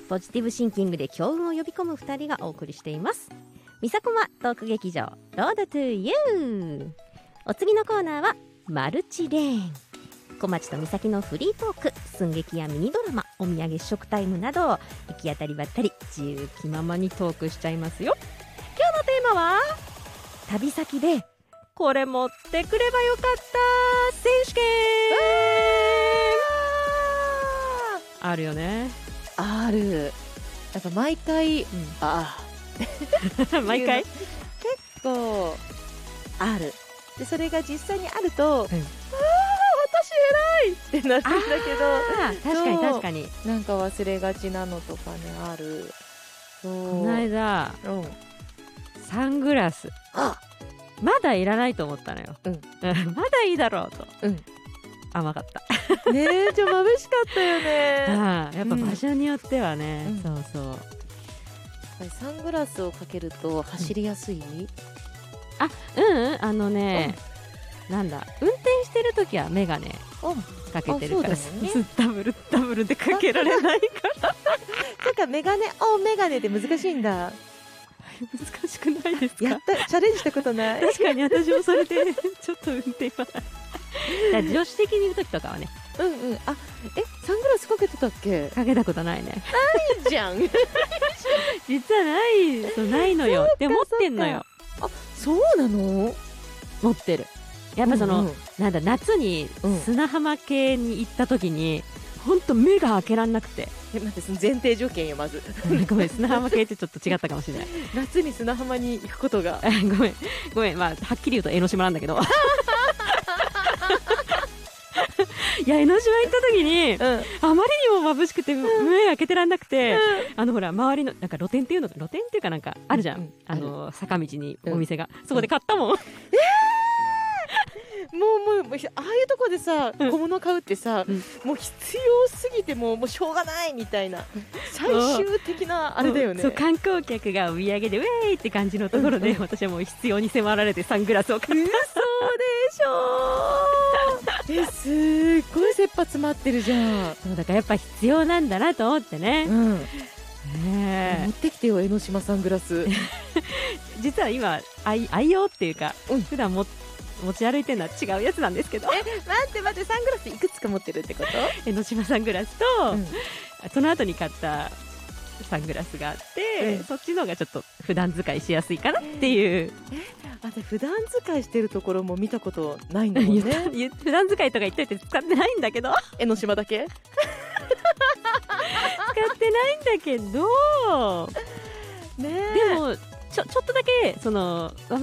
ポジティブシンキングで強運を呼び込む2人がお送りしています。みさこまトーク劇場ロードトゥーユー。お次のコーナーはマルチレーン。小町とみさきのフリートーク、寸劇やミニドラマ、お土産試食タイムなど行き当たりばったり自由気ままにトークしちゃいますよ。今日のテーマは旅先でこれ持ってくればよかった選手権。あるよね。 ある。なんか毎回、 毎回結構ある。でそれが実際にあると、私偉いってなるんだけど、 確かに確かに。 なんか忘れがちなのとかね、ある。 この間、 うん、 サングラスまだいらないと思ったのよ、まだいいだろうと、甘かったねえ、ちょ眩しかったよねやっぱ場所によってはね、そうそう。 やっぱりサングラスをかけると走りやすい、 なんだ、運転してるときはメガネかけてるから、ダブルでかけられないからなんかメガネで難しいんだ。 難しくないですか？ チャレンジしたことない。 確かに私もそれでちょっと運転は助手席にいるときとかはね。 サングラスかけてたっけ？ かけたことないね。 ないじゃん実はないのよ。で持ってんのよ。 あ、そうなの？ 持ってる。やっぱなんだ、夏に砂浜系に行った時にほんと目が開けらんなくて。 待って、その前提条件よ、まずごめん、砂浜系ってちょっと違ったかもしれない夏に砂浜に行くことがごめん、まあはっきり言うと江ノ島なんだけどいや、江ノ島行った時に、あまりにも眩しくて目開けてらんなくて、ほら周りのなんか露店っていうかなんかあるじゃん、坂道にお店が、そこで買ったもん。 もうああいうとこでさ、小物買うってさ、もう必要すぎてもうしょうがないみたいな最終的なあれだよね。 そう、観光客がお土産でウェーイって感じのところで、私はもう必要に迫られてサングラスを買った。 嘘でしょすっごい切羽詰まってるじゃん。 そうだからやっぱ必要なんだなと思ってね、 持ってきてよ、江ノ島サングラス実は今愛用っていうか、普段持ち歩いてるのは違うやつなんですけど。 待ってサングラスいくつか持ってるってこと？ 江ノ島サングラスと、その後に買ったサングラスがあって、そっちの方がちょっと普段使いしやすいかなっていう。 普段使いしてるところも見たことないんだもんね普段使いとか言っといて使ってないんだけど江ノ島だけ使ってないんだけどでもちょっとだけ